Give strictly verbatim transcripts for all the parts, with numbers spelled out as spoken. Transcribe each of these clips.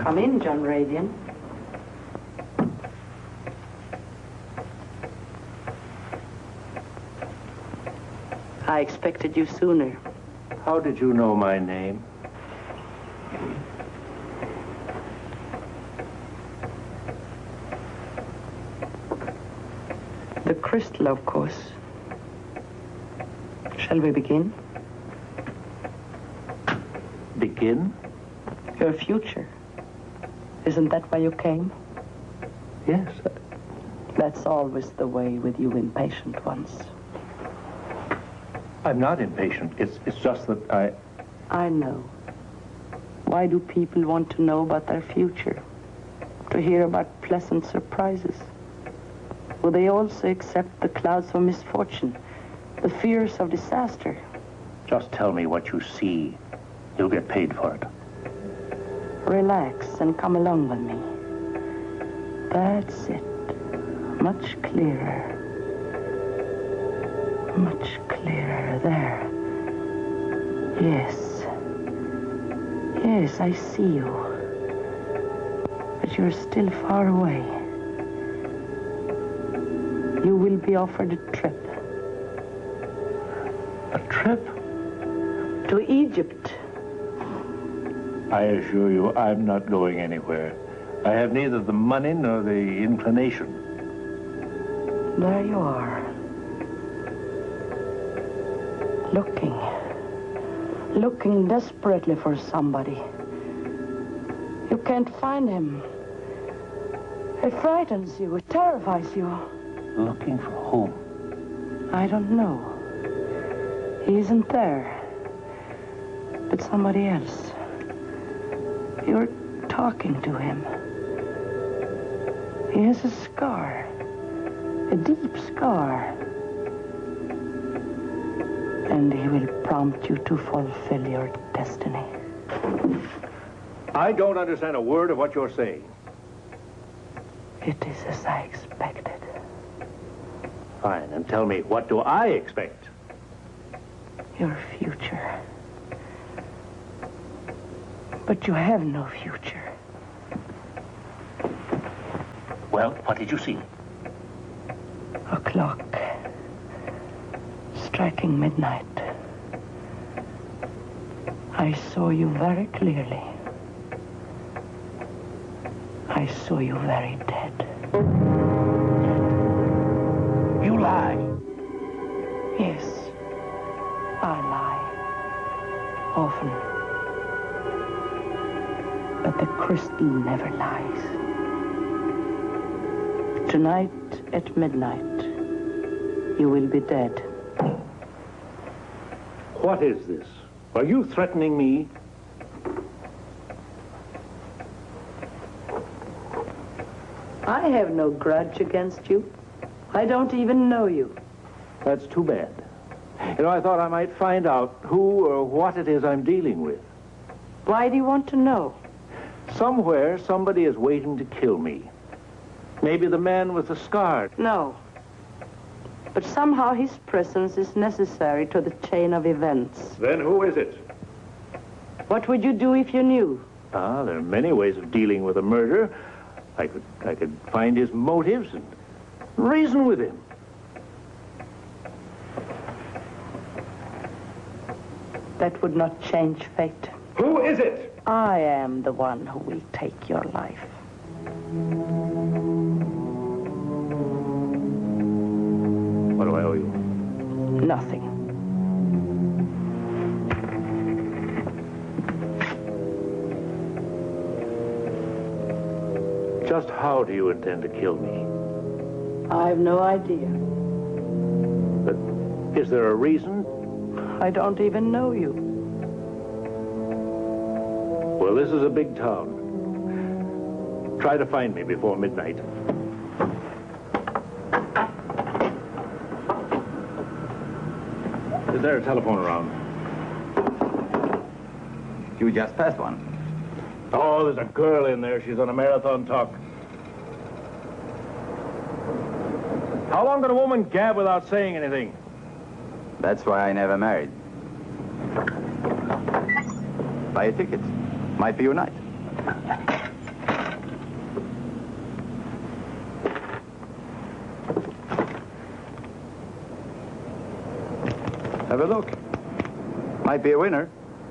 Come in, John Radian. I expected you sooner. How did you know my name? The crystal, of course. Shall we begin? Begin? Your future. Isn't that why you came? Yes. That's always the way with you impatient ones. I'm not impatient. It's, it's just that I... I know. Why do people want to know about their future? To hear about pleasant surprises? Will they also accept the clouds of misfortune, the fears of disaster? Just tell me what you see. You'll get paid for it. Relax and come along with me. That's it. Much clearer. Much clearer there. Yes. Yes, I see you. But you're still far away. You will be offered a trip. A trip? To Egypt. I assure you, I'm not going anywhere. I have neither the money nor the inclination. There you are. Looking. Looking desperately for somebody. You can't find him. It frightens you. It terrifies you. Looking for whom? I don't know. He isn't there. But somebody else. You're talking to him. He has a scar. A deep scar. And he will prompt you to fulfill your destiny. I don't understand a word of what you're saying. It is as I expected. Fine, and tell me, what do I expect? Your future. But you have no future. Well, what did you see? A clock. Striking midnight. I saw you very clearly. I saw you very dead. You lie. Yes, I lie. Often. But the crystal never lies. Tonight at midnight, you will be dead. What is this? Are you threatening me? I have no grudge against you. I don't even know you. That's too bad. You know, I thought I might find out who or what it is I'm dealing with. Why do you want to know? Somewhere, somebody is waiting to kill me. Maybe the man with the scar. No. But somehow his presence is necessary to the chain of events. Then who is it? What would you do if you knew? Ah, there are many ways of dealing with a murder. I could, I could find his motives and reason with him. That would not change fate. Who is it? I am the one who will take your life. What do I owe you? Nothing. Just how do you intend to kill me? I have no idea. But is there a reason? I don't even know you. Well, this is a big town. Try to find me before midnight. Is there a telephone around? You just passed one. Oh, there's a girl in there. She's on a marathon talk. How long can a woman gab without saying anything? That's why I never married. Buy a ticket. Might be your night. Have a look. Might be a winner.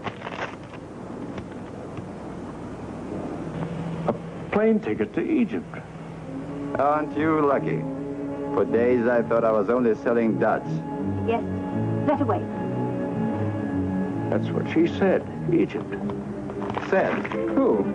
A plane ticket to Egypt. Aren't you lucky? For days I thought I was only selling duds. Yes. That away. That's what she said. Egypt. Said? Who?